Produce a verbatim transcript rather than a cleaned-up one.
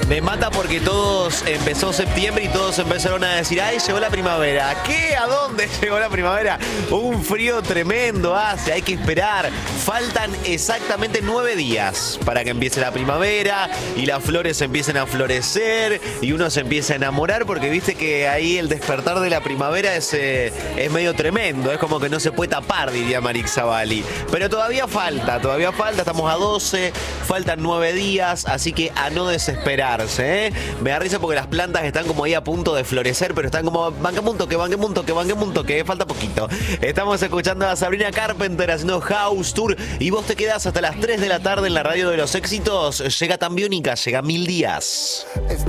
Me mata porque todos empezó septiembre y todos empezaron a decir, ay, llegó la primavera. ¿Qué? ¿A dónde llegó la primavera? Un frío tremendo hace, hay que esperar. Faltan exactamente nueve días para que empiece la primavera y las flores empiecen a florecer y uno se empieza a enamorar porque viste que ahí el despertar de la primavera es, eh, es medio tremendo. Es como que no se puede tapar, diría Marix Zavalli. Pero todavía falta, todavía falta, estamos a doce, faltan nueve días, así que a no desesperar. ¿eh? Me da risa porque las plantas están como ahí a punto de florecer, pero están como banquemos un toque, banquemos un toque, banquemos un toque, falta poquito. Estamos escuchando a Sabrina Carpenter haciendo House Tour y vos te quedás hasta las tres de la tarde en la radio de los éxitos. Llega Tan Biónica, llega Mil Días.